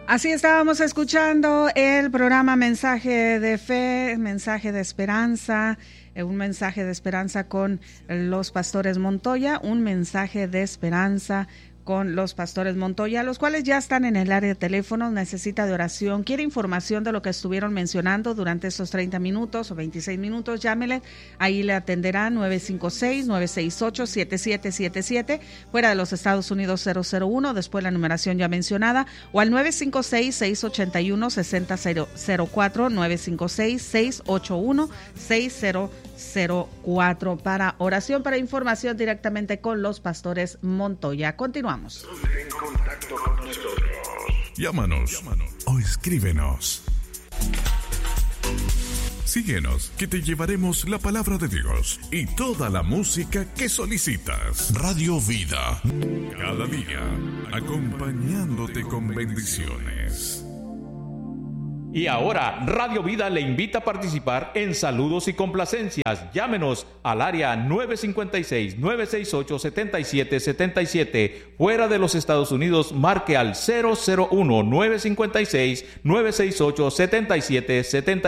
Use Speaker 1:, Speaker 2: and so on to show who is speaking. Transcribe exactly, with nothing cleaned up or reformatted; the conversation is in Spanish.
Speaker 1: Así estábamos escuchando el programa Mensaje de Fe, Mensaje de Esperanza, un mensaje de esperanza con los pastores Montoya, un mensaje de esperanza con los pastores Montoya, los cuales ya están en el área de teléfonos. Necesita de oración, quiere información de lo que estuvieron mencionando durante estos treinta minutos o veintiséis minutos, llámele, ahí le atenderá nueve cinco seis, nueve seis ocho, siete siete siete siete, fuera de los Estados Unidos cero cero uno, después la numeración ya mencionada, o al nueve cinco seis, seis ocho uno, seis cero cero cuatro, nueve cinco seis, seis ocho uno, seis cero cero cuatro para oración, para información directamente con los pastores Montoya. Continuamos.
Speaker 2: En contacto con nosotros.
Speaker 3: Llámanos, Llámanos o escríbenos. Síguenos, que te llevaremos la palabra de Dios y toda la música que solicitas. Radio Vida, cada día acompañándote con bendiciones.
Speaker 4: Y ahora, Radio Vida le invita a participar en saludos y complacencias. Llámenos al área nueve cinco seis, nueve seis ocho, siete siete siete siete. Fuera de los Estados Unidos, marque al cero cero uno, nueve cinco seis, nueve seis ocho, siete siete siete siete.